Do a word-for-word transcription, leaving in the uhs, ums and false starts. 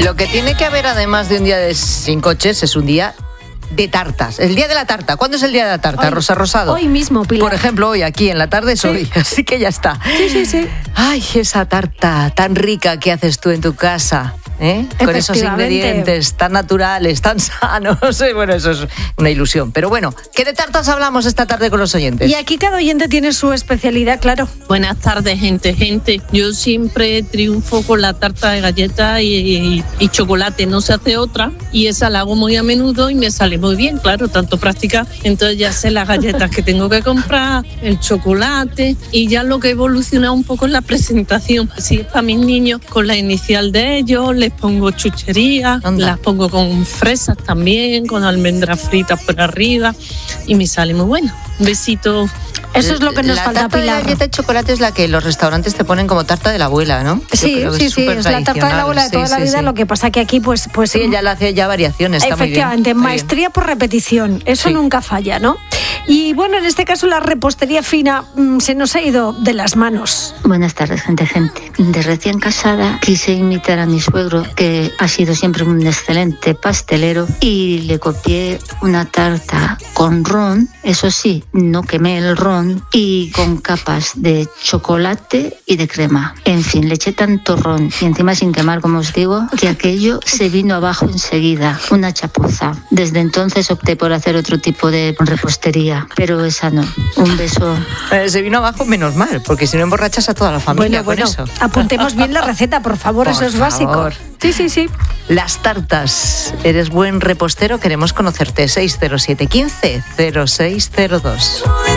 Lo que tiene que haber, además de un día de sin coches, es un día de tartas. El día de la tarta. ¿Cuándo es el día de la tarta, hoy, Rosa Rosado? Hoy mismo, Pilar. Por ejemplo, hoy aquí en la tarde es sí. hoy, así que ya está. Sí, sí, sí. Ay, esa tarta tan rica que haces tú en tu casa, ¿eh? Con esos ingredientes tan naturales, tan sanos. Bueno, eso es una ilusión. Pero bueno, ¿qué de tartas hablamos esta tarde con los oyentes? Y aquí cada oyente tiene su especialidad, claro. Buenas tardes, gente, gente. Yo siempre triunfo con la tarta de galleta y, y, y chocolate, no se hace otra. Y esa la hago muy a menudo y me sale muy bien, claro, tanto práctica. Entonces ya sé las galletas que tengo que comprar, el chocolate, y ya lo que evoluciona un poco es la presentación. Si es para mis niños, con la inicial de ellos, les pongo chucherías, Anda. las pongo con fresas también, con almendras fritas por arriba, y me sale muy bueno. Un besito. Eso es lo que nos la falta, tarta Pilar. de galleta de chocolate es la que los restaurantes te ponen como tarta de la abuela, ¿no? Sí, sí, sí, es la tarta de la abuela de toda sí, la vida, sí. Lo que pasa que aquí pues... pues sí, ella le hace ya variaciones, está muy bien. Efectivamente, maestría por repetición, eso sí. nunca falla, ¿no? Y bueno, en este caso la repostería fina mmm, se nos ha ido de las manos. Buenas tardes, gente, gente. De recién casada quise imitar a mi suegro, que ha sido siempre un excelente pastelero, y le copié una tarta con ron, eso sí, no quemé el ron, y con capas de chocolate y de crema. En fin, le eché tanto ron y encima sin quemar, como os digo, que aquello se vino abajo enseguida, una chapuza. Desde entonces opté por hacer otro tipo de repostería, pero esa no. Un beso. Eh, se vino abajo menos mal, porque si no emborrachas a toda la familia bueno, con bueno, eso. Apuntemos bien la receta, por favor, por eso es favor. básico. Sí, sí, sí. Las tartas. ¿Eres buen repostero? Queremos conocerte. seis cero siete, uno cinco, cero seis cero dos.